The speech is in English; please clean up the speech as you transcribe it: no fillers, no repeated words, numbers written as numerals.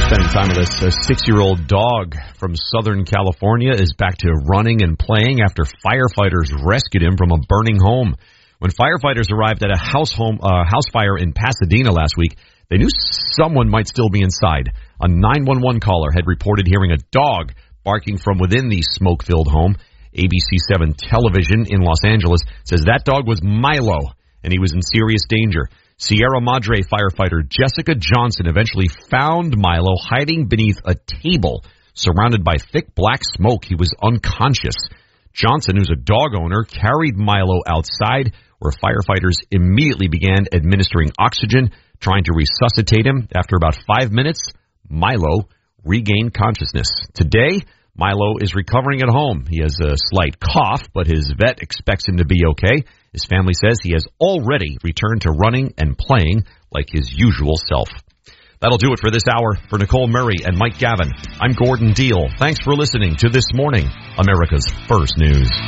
Spending time with us, a 6-year-old dog from Southern California is back to running and playing after firefighters rescued him from a burning home. When firefighters arrived at a house fire in Pasadena last week, they knew someone might still be inside. A 911 caller had reported hearing a dog barking from within the smoke-filled home. ABC7 television in Los Angeles says that dog was Milo, and he was in serious danger. Sierra Madre firefighter Jessica Johnson eventually found Milo hiding beneath a table surrounded by thick black smoke. He was unconscious. Johnson, who's a dog owner, carried Milo outside, where firefighters immediately began administering oxygen, trying to resuscitate him. After about 5 minutes, Milo regained consciousness. Today, Milo is recovering at home. He has a slight cough, but his vet expects him to be okay. His family says he has already returned to running and playing like his usual self. That'll do it for this hour. For Nicole Murray and Mike Gavin, I'm Gordon Deal. Thanks for listening to This Morning, America's First News.